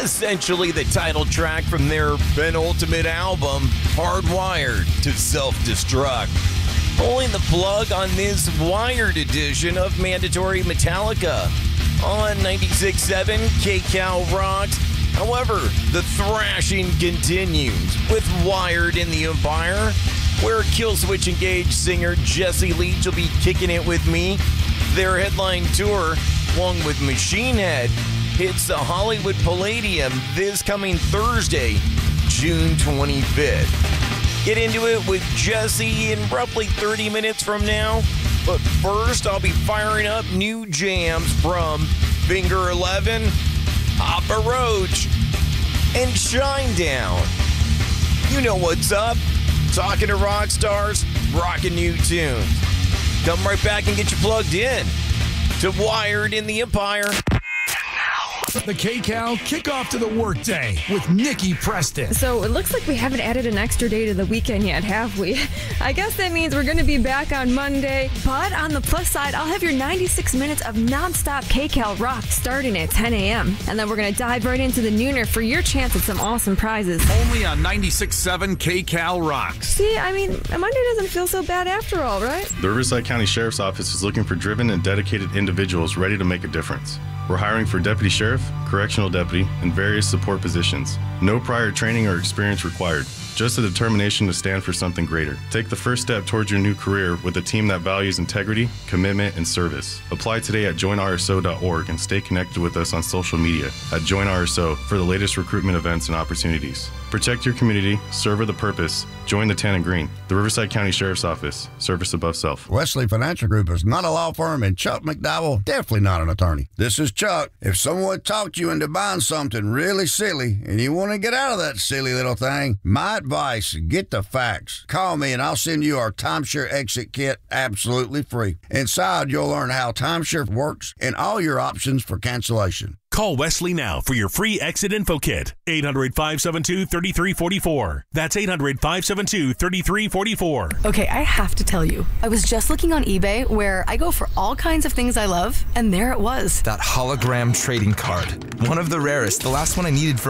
essentially the title track from their penultimate album, Hardwired to Self-Destruct. Pulling the plug on this Wired edition of Mandatory Metallica on 96.7 KCal Rocks. However, the thrashing continues with Wired in the Empire, where Killswitch Engage singer Jesse Leach will be kicking it with me. Their headline tour, along with Machine Head, hits the Hollywood Palladium this coming Thursday, June 25th. Get into it with Jesse in roughly 30 minutes from now. But first, I'll be firing up new jams from Finger 11, Papa Roach, and Shinedown. You know what's up. Talking to rock stars, rocking new tunes. Come right back and get you plugged in to Wired in the Empire. The KCal kickoff to the workday with Nikki Preston. So it looks like we haven't added an extra day to the weekend yet, have we? I guess that means we're going to be back on Monday. But on the plus side, I'll have your 96 minutes of nonstop KCal rock starting at 10 a.m. And then we're going to dive right into the nooner for your chance at some awesome prizes. Only on 96.7 KCal Rocks. See, I mean, Monday doesn't feel so bad after all, right? The Riverside County Sheriff's Office is looking for driven and dedicated individuals ready to make a difference. We're hiring for deputy sheriff, correctional deputy, and various support positions. No prior training or experience required. Just a determination to stand for something greater. Take the first step towards your new career with a team that values integrity, commitment, and service. Apply today at joinrso.org and stay connected with us on social media at JoinRSO for the latest recruitment events and opportunities. Protect your community, serve with a purpose. Join the Tan and Green. The Riverside County Sheriff's Office. Service above self. Wesley Financial Group is not a law firm, and Chuck McDowell definitely not an attorney. This is Chuck. If someone talked you into buying something really silly and you want to get out of that silly little thing, my advice, get the facts. Call me and I'll send you our timeshare exit kit absolutely free. Inside, you'll learn how timeshare works and all your options for cancellation. Call Wesley now for your free exit info kit. 800-572-3344. That's 800-572-3344. Okay, I have to tell you, I was just looking on eBay where I go for all kinds of things I love, and there it was. That hologram trading card. One of the rarest. The last one I needed for